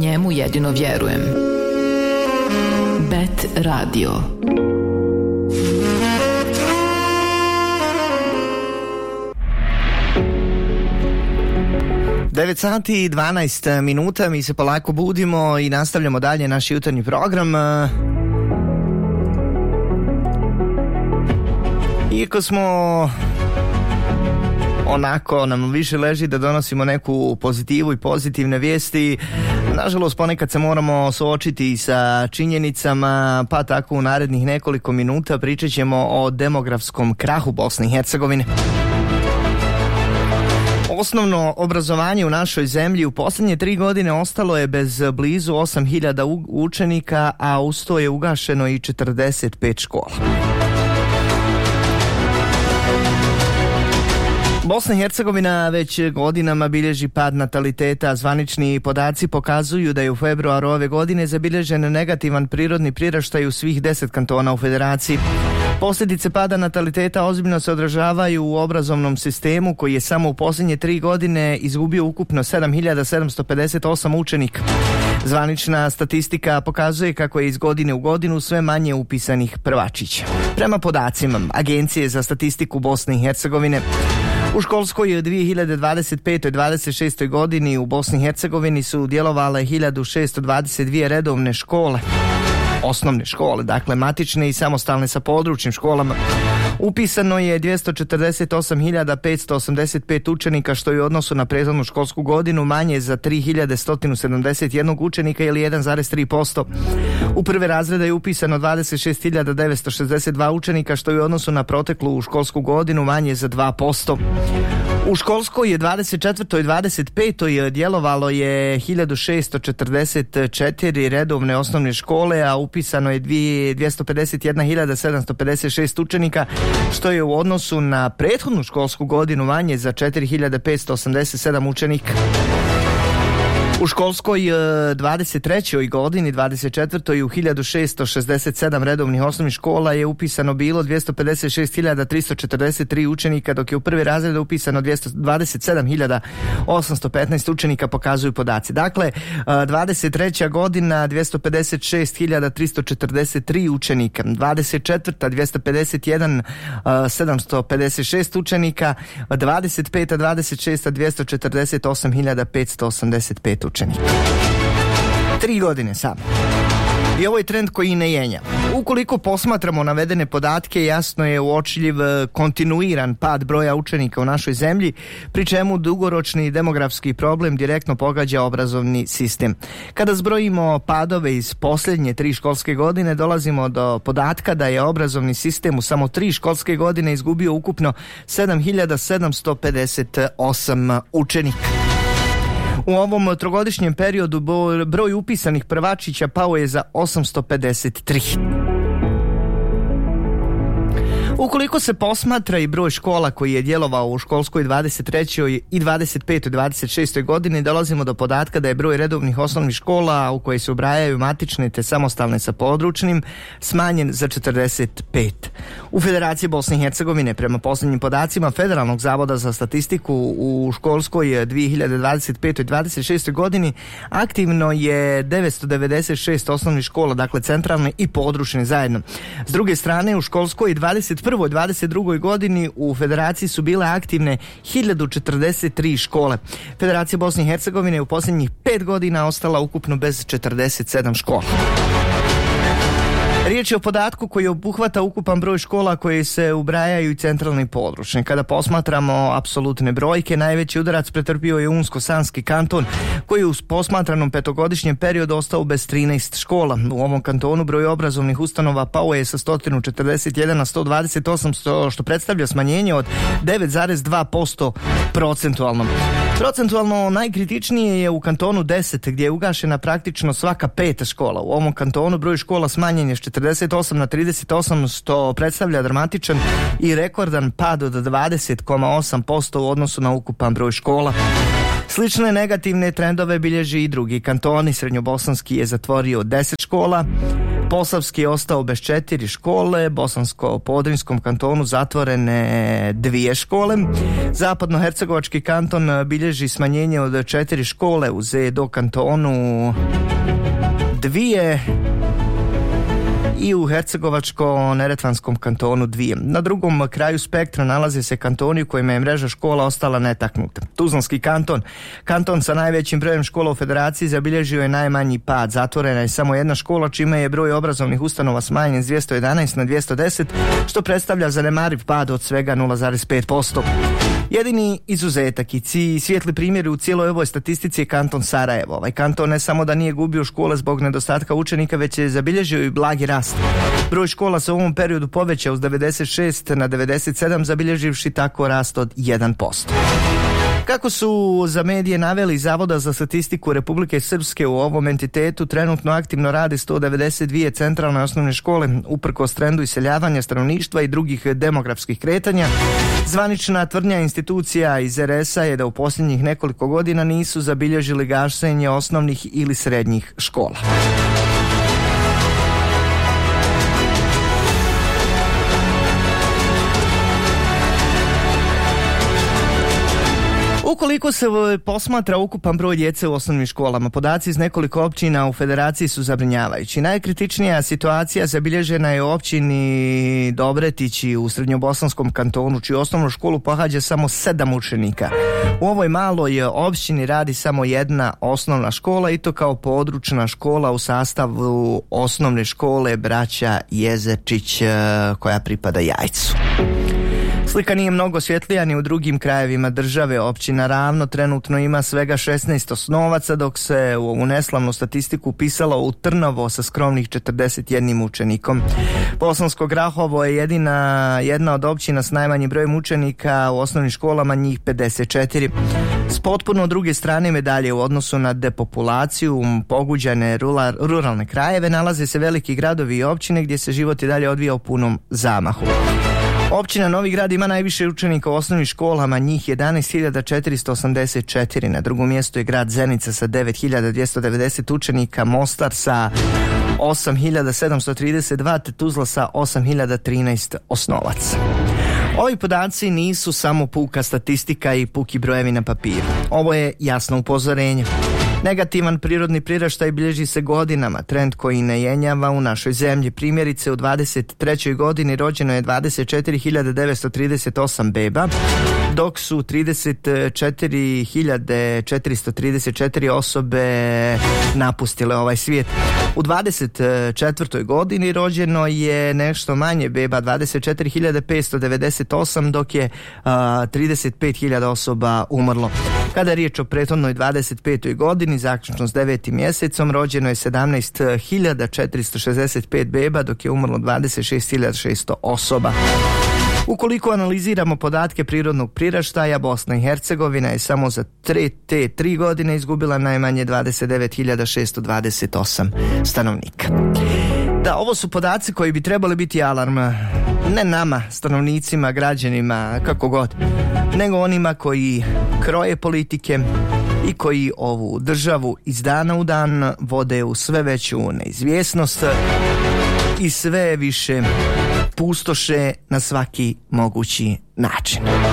njemu jedino vjerujem. Bet radio. Devet sati i 12 minuta, mi se polako budimo i nastavljamo dalje naš jutarnji program. Iako smo onako, nam više leži da donosimo neku pozitivu i pozitivne vijesti, nažalost ponekad se moramo suočiti sa činjenicama, pa tako u narednih nekoliko minuta pričat ćemo o demografskom krahu Bosne i Hercegovine. Osnovno obrazovanje u našoj zemlji u posljednje 3 godine ostalo je bez blizu 8.000 učenika, a uz to je ugašeno i 45 škola. Bosna i Hercegovina već godinama bilježi pad nataliteta. Zvanični podaci pokazuju da je u februaru ove godine zabilježen negativan prirodni priraštaj u svih 10 kantona u federaciji. Posljedice pada nataliteta ozbiljno se odražavaju u obrazovnom sistemu koji je samo u posljednje 3 godine izgubio ukupno 7.758 učenika. Zvanična statistika pokazuje kako je iz godine u godinu sve manje upisanih prvačića. Prema podacima Agencije za statistiku Bosne i Hercegovine, u školskoj 2025-26. godini u Bosni i Hercegovini su djelovale 1622 redovne škole, osnovne škole, dakle matične i samostalne sa područnim školama. Upisano je 248.585 učenika, što je u odnosu na prethodnu školsku godinu manje za 3.171 učenika ili 1,3%. U prve razrede je upisano 26.962 učenika, što je u odnosu na proteklu školsku godinu manje za 2%. U školskoj 24. i 25. djelovalo je 1644 redovne osnovne škole, a upisano je 251.756 učenika, što je u odnosu na prethodnu školsku godinu manje za 4.587 učenika. U školskoj 23. godini, 24. u 1667 redovnih osnovnih škola je upisano bilo 256.343 učenika, dok je u prvi razred upisano 227.815 učenika, pokazuju podaci. Dakle, 23. godina 256.343 učenika, 24. 251.756 učenika, 25. 26. 248.585 učenika. 3 godine samo. I ovo je trend koji ne jenja. Ukoliko posmatramo navedene podatke, jasno je uočljiv kontinuiran pad broja učenika u našoj zemlji, pri čemu dugoročni demografski problem direktno pogađa obrazovni sistem. Kada zbrojimo padove iz posljednje 3 školske godine, dolazimo do podatka da je obrazovni sistem u samo 3 školske godine izgubio ukupno 7.758 učenika. U ovom trogodišnjem periodu broj upisanih prvačića pao je za 853. Ukoliko se posmatra i broj škola koji je djelovao u školskoj 23. i 25. i 26. godini, dolazimo do podatka da je broj redovnih osnovnih škola u koje se ubrajaju matične te samostalne sa područnim smanjen za 45. U Federaciji Bosne i Hercegovine, prema posljednjim podacima Federalnog zavoda za statistiku, u školskoj 2025. i 26. godini aktivno je 996 osnovnih škola, dakle centralne i područne zajedno. S druge strane, u školskoj 21. i 22. godini u Federaciji su bile aktivne 1043 škole. Federacija Bosne i Hercegovine je u posljednjih 5 godina ostala ukupno bez 47 škola. Riječ je o podatku koji obuhvata ukupan broj škola koje se ubrajaju i centralne i područne. Kada posmatramo apsolutne brojke, najveći udarac pretrpio je Unsko-Sanski kanton, koji je u posmatranom petogodišnjem periodu ostao bez 13 škola. U ovom kantonu broj obrazovnih ustanova pao je sa 141 na 128, što predstavlja smanjenje od 9,2% procentualno. Procentualno najkritičnije je u kantonu 10, gdje je ugašena praktično svaka 5. škola. U ovom kantonu broj škola smanjen je 48 na 38, što predstavlja dramatičan i rekordan pad od 20,8% u odnosu na ukupan broj škola. Slične negativne trendove bilježi i drugi kantoni. Srednjobosanski je zatvorio 10 škola, Posavski je ostao bez 4 škole, Bosansko-Podrinjskom kantonu zatvorene 2 škole. Zapadno-hercegovački kanton bilježi smanjenje od 4 škole, u Zedo kantonu 2 i u Hercegovačko-neretvanskom kantonu 2. Na drugom kraju spektra nalaze se kantoni u kojima je mreža škola ostala netaknuta. Tuzlanski kanton, kanton sa najvećim brojem škola u federaciji, zabilježio je najmanji pad. Zatvorena je samo 1 škola, čime je broj obrazovnih ustanova smanjen s 211 na 210, što predstavlja zanemariv pad od svega 0,5%. Jedini izuzetak i svijetli primjeri u cijeloj ovoj statistici je kanton Sarajevo. Ovaj kanton ne samo da nije gubio škole zbog nedostatka učenika, već je zabilježio i blagi rast. Broj škola se u ovom periodu povećao s 96 na 97, zabilježivši tako rast od 1%. Kako su za medije naveli Zavoda za statistiku Republike Srpske, u ovom entitetu trenutno aktivno rade 192 centralne osnovne škole, uprkos trendu iseljavanja stanovništva i drugih demografskih kretanja. Zvanična tvrdnja institucija iz RS-a je da u posljednjih nekoliko godina nisu zabilježili gašenje osnovnih ili srednjih škola. Ukoliko se posmatra ukupan broj djece u osnovnim školama, podaci iz nekoliko općina u federaciji su zabrinjavajući. Najkritičnija situacija zabilježena je u općini Dobretići u Srednjobosanskom kantonu, čiju osnovnu školu pohađa samo 7 učenika. U ovoj maloj općini radi samo 1 osnovna škola, i to kao područna škola u sastavu osnovne škole Braća Jezerčić, koja pripada Jajcu. Slika nije mnogo svjetlija ni u drugim krajevima države. Općina Ravno trenutno ima svega 16 osnovaca, dok se u ovu neslavnu statistiku upisalo u Trnovo sa skromnih 41 učenikom. Bosansko Grahovo je jedna od općina s najmanjim brojem učenika u osnovnim školama, njih 54. S potpuno druge strane medalje u odnosu na depopulaciju, poguđane ruralne krajeve, nalaze se veliki gradovi i općine gdje se život i dalje odvija u punom zamahu. Općina Novi Grad ima najviše učenika u osnovnim školama, njih 11.484. Na drugom mjestu je grad Zenica sa 9.290 učenika, Mostar sa 8.732 te Tuzla sa 8.013 osnovaca. Ovi podaci nisu samo puka statistika i puki brojevi na papiru. Ovo je jasno upozorenje. Negativan prirodni priraštaj bilježi se godinama, trend koji ne jenjava u našoj zemlji. Primjerice, u 23. godini rođeno je 24.938 beba, dok su 34.434 osobe napustile ovaj svijet. U 24. godini rođeno je nešto manje beba, 24.598, dok je 35.000 osoba umrlo. Kada je riječ o prethodnoj 25. godini, zaključno s 9. mjesecom, rođeno je 17.465 beba, dok je umrlo 26.600 osoba. Ukoliko analiziramo podatke prirodnog priraštaja, Bosna i Hercegovina je samo za te 3 godine izgubila najmanje 29.628 stanovnika. Da, ovo su podaci koji bi trebali biti alarm, ne nama, stanovnicima, građanima, kako god, nego onima koji kroje politike i koji ovu državu iz dana u dan vode u sve veću neizvjesnost i sve više pustoše na svaki mogući način.